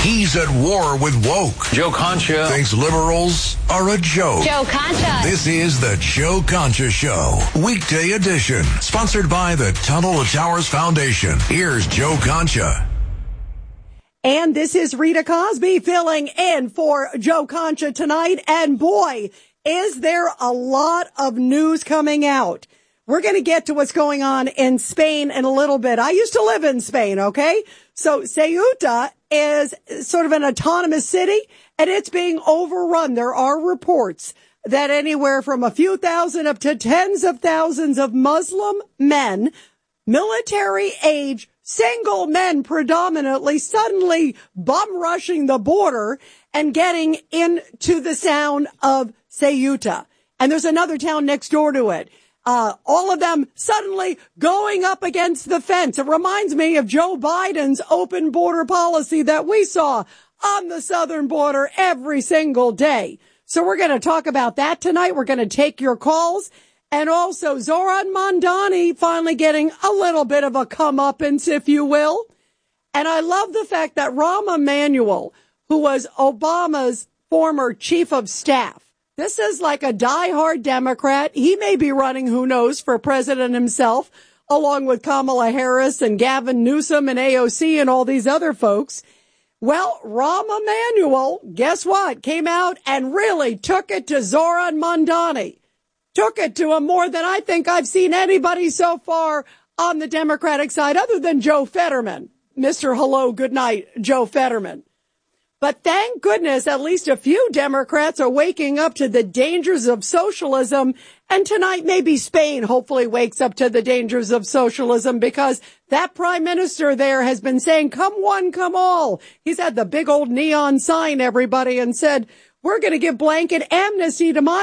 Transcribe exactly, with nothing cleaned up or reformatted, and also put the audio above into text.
He's at war with woke. Joe Concha thinks liberals are a joke. Joe Concha. This is the Joe Concha Show, weekday edition, sponsored by the Tunnel to Towers Foundation. Here's Joe Concha. And this is Rita Cosby filling in for Joe Concha tonight. And boy, is there a lot of news coming out. We're going to get to what's going on in Spain in a little bit. I used to live in Spain, okay? So Ceuta is sort of an autonomous city, and it's being overrun. There are reports that anywhere from a few thousand up to tens of thousands of Muslim men, military age, single men predominantly, suddenly bum rushing the border and getting into the sound of Ceuta. And there's another town next door to it. Uh, all of them suddenly going up against the fence. It reminds me of Joe Biden's open border policy that we saw on the southern border every single day. So we're going to talk about that tonight. We're going to take your calls. And also Zoran Mandani finally getting a little bit of a comeuppance, if you will. And I love the fact that Rahm Emanuel, who was Obama's former chief of staff, this is like a diehard Democrat. He may be running, who knows, for president himself, along with Kamala Harris and Gavin Newsom and A O C and all these other folks. Well, Rahm Emanuel, guess what, came out and really took it to Zoran Mandani. Took it to him more than I think I've seen anybody so far on the Democratic side, other than Joe Fetterman. Mister Hello, good night, Joe Fetterman. But thank goodness at least a few Democrats are waking up to the dangers of socialism. And tonight, maybe Spain hopefully wakes up to the dangers of socialism, because that prime minister there has been saying, come one, come all. He's had the big old neon sign, everybody, and said, we're going to give blanket amnesty to my